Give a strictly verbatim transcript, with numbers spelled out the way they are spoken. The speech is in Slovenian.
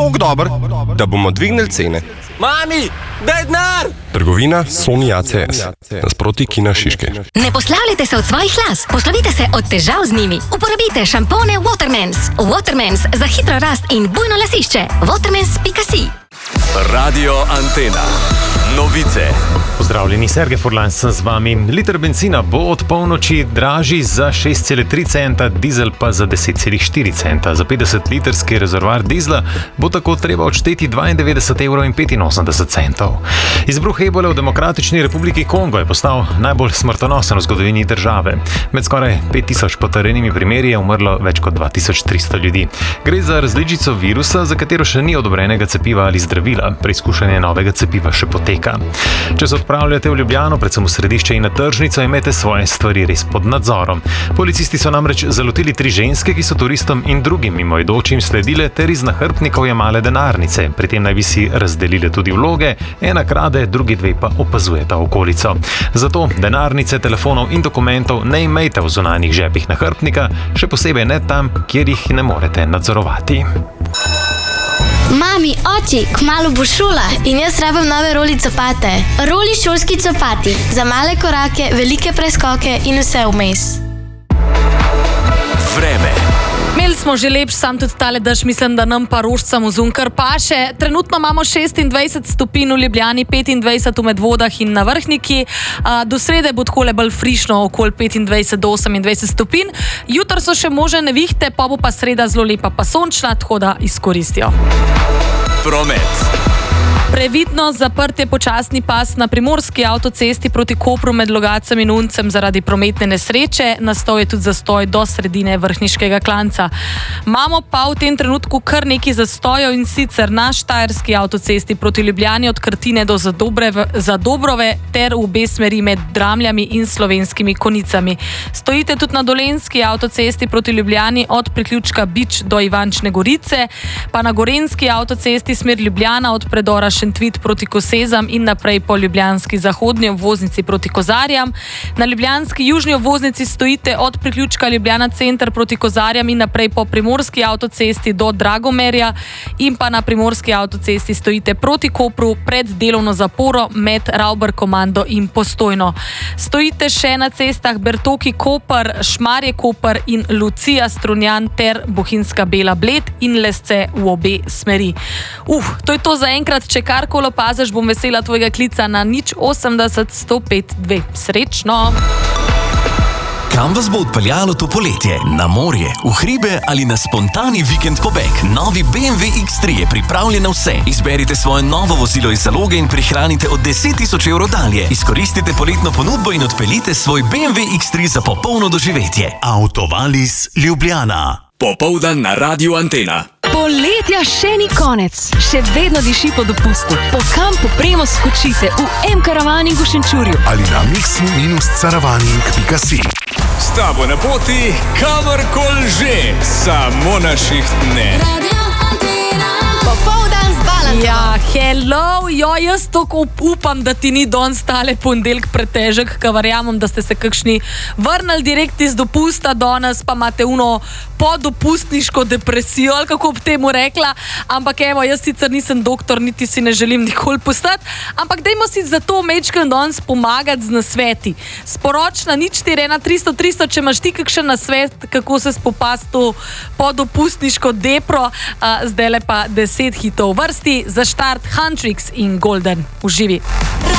tako dober, da bomo dvignili cene. Mami, daj denar! Trgovina Sony A C S, nasproti Kina Šiške. Ne poslavljajte se od svojih las, poslovite se od težav z njimi. Uporabite šampone Watermans. Watermans za hitro rast in bujno lasišče. Watermans pika si. Radio Antena. Novice. Pozdravljeni, Sergej Furlan sem z vami. Liter benzina bo od polnoči dražji za šest celih tri centa, dizel pa za deset celih štiri centa. Za petdeset litrski rezervoar dizla bo tako treba odšteti dvaindevetdeset evrov in petinosemdeset centov. Izbruh ebole v Demokratični republiki Kongo je postal najbolj smrtonosen v zgodovini države. Med skoraj pet tisoč potrjenimi primeri je umrlo več kot dva tisoč tristo ljudi. Gre za različico virusa, za katero še ni odobrenega cepiva ali zdravila. Preizkušanje novega cepiva še poteka. Če se odpravljate v Ljubljano, predvsem v središče in na tržnico, imejte svoje stvari res pod nadzorom. Policisti so namreč zalotili tri ženske, ki so turistom in drugim mimoidočim sledile ter iz nahrbtnikov jemale denarnice. Pri tem naj bi si razdelile tudi vloge, ena krade, drugi dve pa opazujeta okolico. Zato denarnice, telefonov in dokumentov ne imejte v zunanjih žepih nahrbtnika, še posebej ne tam, kjer jih ne morete nadzorovati. Mami, oči, kmalu bo šola in jaz rabim nove roli copate. Roli šolski copati. Za male korake, velike preskoke in vse vmes. Vreme. Imeli smo že lepš, sam tudi tale dež, mislim, da nam pa rožcam v zunker paše. Trenutno imamo šestindvajset stopinj v Ljubljani, petindvajset v Medvodah in na Vrhniki. Do srede bo takole bolj frišno, okoli petindvajset do osemindvajset stopinj. Jutro so še možne nevihte, pa bo pa sreda zelo lepa pa sončna, tako da izkoristijo. Promet. Previdno zaprt je počasni pas na primorski avtocesti proti Kopru med Logatcem in Uncem zaradi prometne nesreče. Nastal je tudi zastoj do sredine Vrhniškega klanca. Imamo pa v tem trenutku kar nekaj zastojev in sicer na štajerski avtocesti proti Ljubljani od Krtine do Zadobrove ter v obe smeri med Dramljami in Slovenskimi Konicami. Stojite tudi na dolenjski avtocesti proti Ljubljani od priključka Bič do Ivančne Gorice, pa na gorenjski avtocesti smer Ljubljana od predora Šentvit proti Kosezam in naprej po ljubljanski zahodni obvoznici proti Kozarjam. Na ljubljanski južni obvoznici stojite od priključka Ljubljana center proti Kozarjam in naprej po primorski avtocesti do Dragomerja in pa na primorski avtocesti stojite proti Kopru pred delovno zaporo med Ravbar Komando in Postojno. Stojite še na cestah Bertoki Koper, Šmarje Koper in Lucija Strunjan ter Bohinjska Bela Bled in Lesce v obe smeri. Uf, to je to za enkrat. Če karkoli opaziš, bom vesela tvojega klica na nič osemdeset sto pet dve. Srečno! Kam vas bo odpeljalo to poletje? Na morje, v hribe ali na spontani vikend pobeg? Novi B M W X tri je pripravljen na vse. Izberite svoje novo vozilo iz zaloge in prihranite od deset tisoč evrov dalje. Izkoristite poletno ponudbo in odpeljite svoj B M W X tri za popolno doživetje. Autovalis Ljubljana. Popoldan na Radio Antena. Poletja še ni konec, še vedno diši po dopustu. Po kampu Premo skočite v M-karavaning v Šenčurju. Ali na mixing-caravaning pika si. S tabo na poti, kamorkoli že, samo na šiht ne. Popoldan z Balantom. Ja, hello, jo, jaz tako upam, da ti ni danes tale ponedeljek pretežek, ka verjamem, da ste se kakšni vrnili direkt iz dopusta danes, pa imate uno podopustniško depresijo, ali kako bi temu rekla, ampak evo, jaz sicer nisem doktor, niti si ne želim nikoli postati, ampak dajmo si za to mečkam danes pomagati z nasveti. Sporočna nič štiri ena tristo tristo, če imaš ti kakšen nasvet, kako se spopasti to podopustniško depro, zdaj le pa deset hitov vrsti, za štart Huntrix in Golden. Uživi!